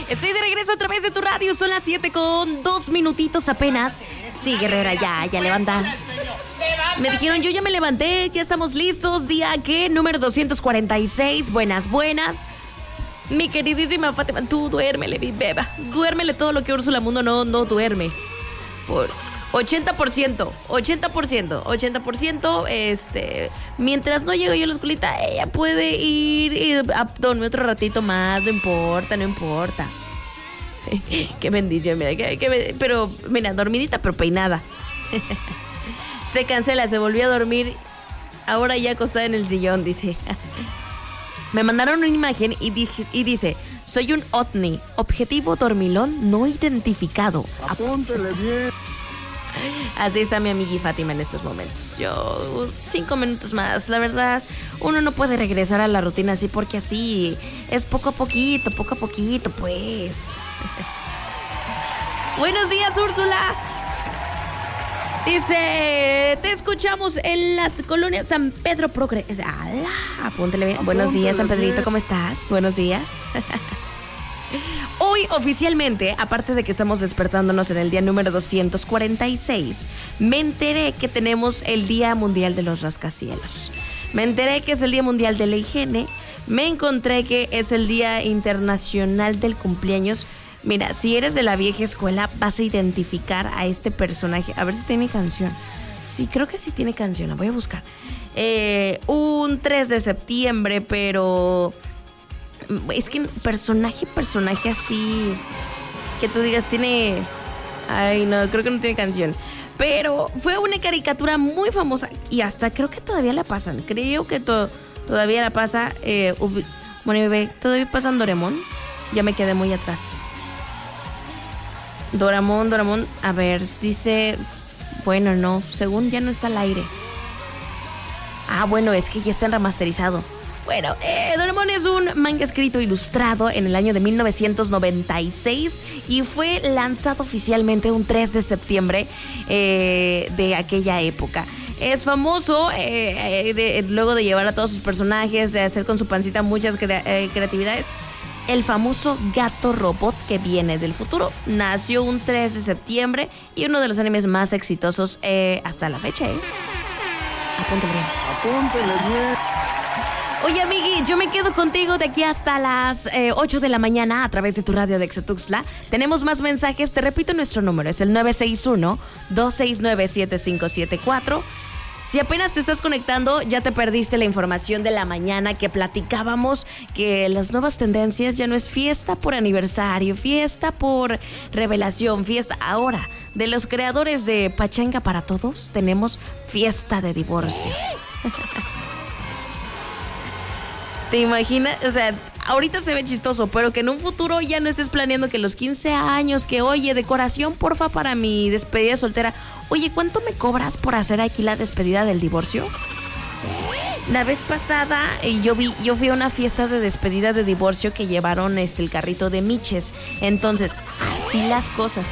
Estoy de regreso a través de tu radio. Son las 7:02 apenas. Sí, guerrera, ya levanta. Me dijeron, yo ya me levanté, ya estamos listos. Día que número 246. Buenas. Mi queridísima Fátima, tú duérmele, mi beba. Duérmele todo lo que Úrsula Mundo no duerme. Por 80%. Mientras no llego yo a la escuelita, ella puede ir a dormir otro ratito más. No importa. Qué bendición, mira. Pero, mira, dormidita, pero peinada. Se cancela, se volvió a dormir. Ahora ya acostada en el sillón, dice. Me mandaron una imagen y dice: soy un OVNI, objetivo dormilón no identificado. Apúntele bien. Así está mi amigui Fátima en estos momentos. Yo, 5 minutos más. La verdad, uno no puede regresar a la rutina así porque así es poco a poquito, pues. Buenos días, Úrsula. Dice, te escuchamos en las colonias San Pedro Progre. ¡Hala! Apúntele bien. Buenos días, San Pedrito, ¿cómo estás? Buenos días. Hoy oficialmente, aparte de que estamos despertándonos en el día número 246, me enteré que tenemos el Día Mundial de los Rascacielos. Me enteré que es el Día Mundial de la Higiene. Me encontré que es el Día Internacional del Cumpleaños. Mira, si eres de la vieja escuela, vas a identificar a este personaje. A ver si tiene canción. Sí, creo que sí tiene canción, la voy a buscar. Un 3 de septiembre, pero... es que personaje así... que tú digas, tiene... Ay, no, creo que no tiene canción. Pero fue una caricatura muy famosa. Y hasta creo que todavía la pasan. Creo que todavía la pasa... bueno, bebé, ¿todavía pasan Doraemon? Ya me quedé muy atrás. Doraemon, a ver, dice... Bueno, no, según ya no está al aire. Ah, bueno, es que ya está remasterizado. Bueno, Doraemon es un manga escrito e ilustrado en el año de 1996 y fue lanzado oficialmente un 3 de septiembre de aquella época. Es famoso luego de llevar a todos sus personajes, de hacer con su pancita muchas creatividades. El famoso gato robot que viene del futuro nació un 3 de septiembre y uno de los animes más exitosos hasta la fecha. Apúntele bien. Oye, amigui, yo me quedo contigo de aquí hasta las 8 de la mañana a través de tu radio de Xtuxtla. Tenemos más mensajes, te repito nuestro número, es el 961-269-7574. Si apenas te estás conectando, ya te perdiste la información de la mañana que platicábamos, que las nuevas tendencias ya no es fiesta por aniversario, fiesta por revelación, fiesta. Ahora, de los creadores de Pachanga para Todos, tenemos fiesta de divorcio. ¿Te imaginas? O sea, ahorita se ve chistoso, pero que en un futuro ya no estés planeando que los 15 años, que oye, decoración, porfa, para mi despedida soltera. Oye, ¿cuánto me cobras por hacer aquí la despedida del divorcio? La vez pasada yo fui a una fiesta de despedida de divorcio que llevaron el carrito de miches. Entonces, así las cosas.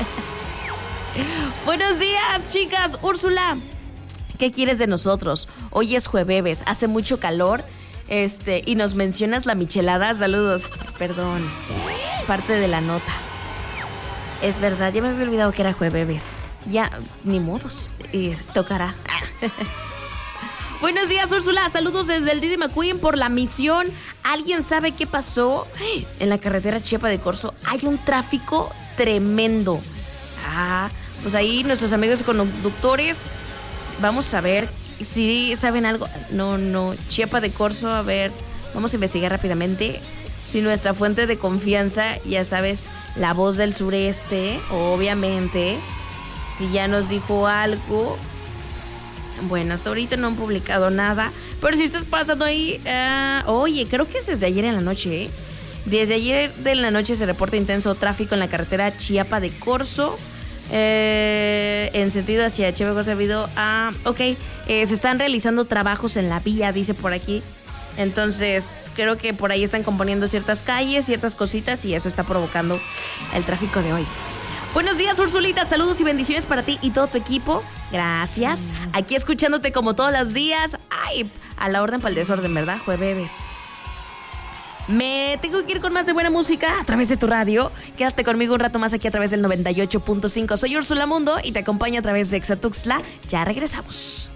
Buenos días, chicas. Úrsula, ¿qué quieres de nosotros? Hoy es jueves, hace mucho calor. Y nos mencionas la michelada. Saludos. Perdón, parte de la nota. Es verdad, ya me había olvidado que era jueves. Ya, ni modos, tocará. Buenos días, Úrsula. Saludos desde el Didi McQueen por la misión. ¿Alguien sabe qué pasó? En la carretera Chiapa de Corzo hay un tráfico tremendo. Pues ahí nuestros amigos conductores, vamos a ver si saben algo. No, Chiapa de Corzo, a ver, vamos a investigar rápidamente. Si nuestra fuente de confianza, ya sabes, La Voz del Sureste, obviamente, si ya nos dijo algo. Bueno, hasta ahorita no han publicado nada, pero si estás pasando ahí, oye, creo que es desde ayer en la noche, ¿eh? Desde ayer de la noche se reporta intenso tráfico en la carretera Chiapa de Corzo. En sentido hacia Chiapa de Corzo debido a... se están realizando trabajos en la vía, dice por aquí. Entonces, creo que por ahí están componiendo ciertas calles, ciertas cositas, y eso está provocando el tráfico de hoy. Buenos días, Ursulita. Saludos y bendiciones para ti y todo tu equipo. Gracias. Aquí escuchándote como todos los días. Ay, a la orden para el desorden, ¿verdad? Jueves. Me tengo que ir con más de buena música a través de tu radio. Quédate conmigo un rato más aquí a través del 98.5. Soy Úrsula Mundo y te acompaño a través de Exatuxtla. Ya regresamos.